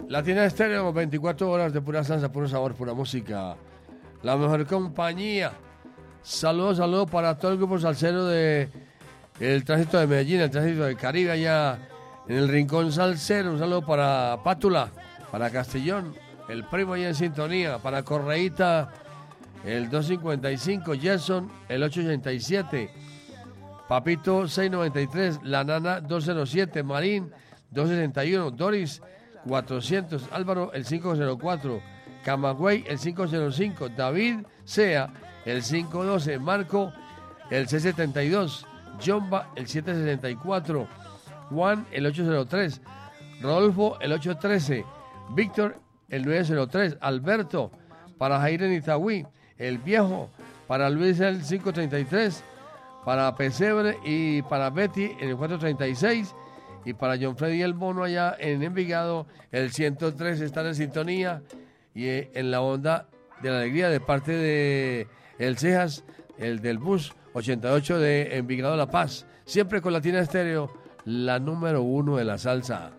Latina Estéreo, 24 horas de pura salsa, puro sabor, pura música. La mejor compañía. Saludos para todo el grupo salsero de el Tránsito de Medellín, el Tránsito del Caribe, allá en el Rincón Salsero. Un saludo para Pátula, para Castellón, el primo allá en sintonía, para Correíta, el 255, Gerson, el 887, Papito 693, La Nana 207, Marín 261, Doris 400, Álvaro el 504, Camagüey el 505, David Sea el 512, Marco el 672, Jomba el 764, Juan el 803, Rodolfo el 813, Víctor el 903, Alberto para Jair en Itagüí, el Viejo para Luis el 533, para Pesebre y para Betty en el 436, y para John Freddy el Mono allá en Envigado el 103. Están en sintonía y en la onda de la alegría de parte de el Cejas, el del bus 88 de Envigado La Paz, siempre con Latina Estéreo, la número 1 de la salsa.